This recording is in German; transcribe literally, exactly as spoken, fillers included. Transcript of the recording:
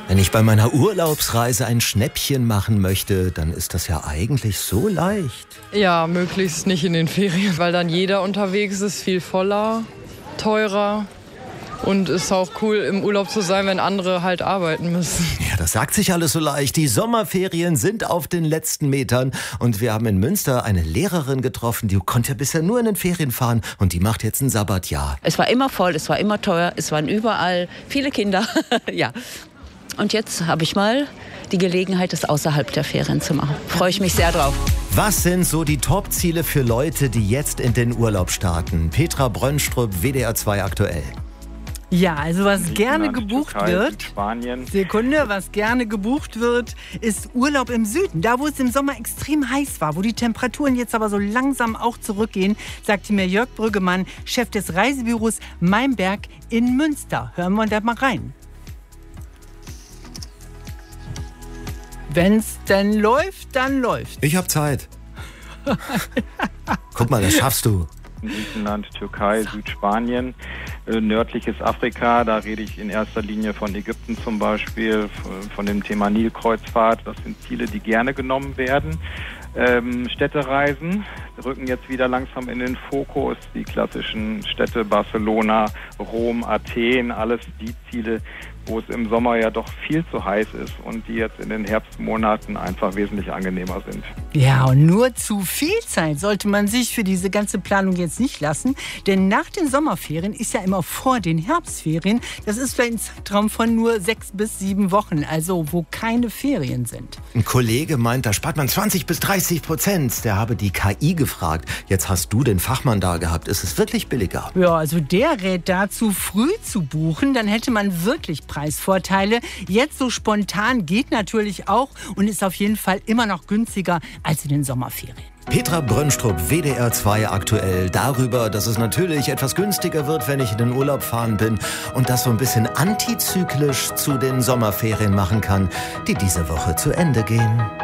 Wenn ich bei meiner Urlaubsreise ein Schnäppchen machen möchte, dann ist das ja eigentlich so leicht. Ja, möglichst nicht in den Ferien, weil dann jeder unterwegs ist, viel voller, teurer. Und es ist auch cool, im Urlaub zu sein, wenn andere halt arbeiten müssen. Ja, das sagt sich alles so leicht. Die Sommerferien sind auf den letzten Metern. Und wir haben in Münster eine Lehrerin getroffen, die konnte ja bisher nur in den Ferien fahren. Und die macht jetzt ein Sabbatjahr. Es war immer voll, es war immer teuer, es waren überall viele Kinder. Ja. Und jetzt habe ich mal die Gelegenheit, das außerhalb der Ferien zu machen. Freue ich mich sehr drauf. Was sind so die Top-Ziele für Leute, die jetzt in den Urlaub starten? Petra Brönstrup, W D R zwei aktuell. Ja, also was Griechenland, gerne gebucht Türkei, wird, Spanien. Sekunde, was gerne gebucht wird, ist Urlaub im Süden. Da, wo es im Sommer extrem heiß war, wo die Temperaturen jetzt aber so langsam auch zurückgehen, sagte mir Jörg Brüggemann, Chef des Reisebüros Meimberg in Münster. Hören wir da mal rein. Wenn's denn läuft, dann läuft. Ich hab Zeit. Guck mal, das schaffst du. Griechenland, Türkei, Südspanien, äh, nördliches Afrika, da rede ich in erster Linie von Ägypten zum Beispiel, von dem Thema Nilkreuzfahrt, das sind Ziele, die gerne genommen werden. Ähm, Städtereisen rücken jetzt wieder langsam in den Fokus, die klassischen Städte Barcelona, Rom, Athen, alles die Ziele, wo es im Sommer ja doch viel zu heiß ist und die jetzt in den Herbstmonaten einfach wesentlich angenehmer sind. Ja, und nur zu viel Zeit sollte man sich für diese ganze Planung jetzt nicht lassen, denn nach den Sommerferien ist ja immer vor den Herbstferien. Das ist vielleicht ein Zeitraum von nur sechs bis sieben Wochen, also wo keine Ferien sind. Ein Kollege meint, da spart man zwanzig bis dreißig Prozent. Der habe die K I gefragt. Jetzt hast du den Fachmann da gehabt. Ist es wirklich billiger? Ja, also der rät dazu, früh zu buchen. Dann hätte man wirklich Preisvorteile. Jetzt so spontan geht natürlich auch und ist auf jeden Fall immer noch günstiger als in den Sommerferien. Petra Brönstrup, W D R zwei aktuell, darüber, dass es natürlich etwas günstiger wird, wenn ich in den Urlaub fahren bin und das so ein bisschen antizyklisch zu den Sommerferien machen kann, die diese Woche zu Ende gehen.